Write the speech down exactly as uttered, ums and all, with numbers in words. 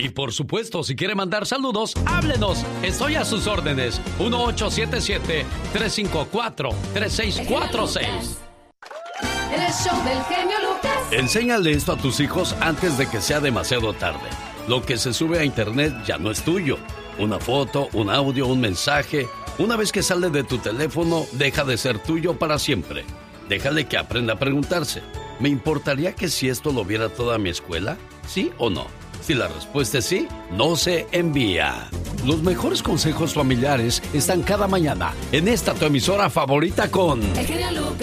Y por supuesto, si quiere mandar saludos, háblenos. Estoy a sus órdenes. uno ocho siete siete, tres cinco cuatro, tres seis cuatro seis. El show del genio Lucas. Enséñale esto a tus hijos antes de que sea demasiado tarde. Lo que se sube a internet ya no es tuyo. Una foto, un audio, un mensaje. Una vez que sale de tu teléfono, deja de ser tuyo para siempre. Déjale que aprenda a preguntarse. ¿Me importaría que si esto lo viera toda mi escuela? ¿Sí o no? Si la respuesta es sí, no se envía. Los mejores consejos familiares están cada mañana en esta tu emisora favorita con... El genio Lucas.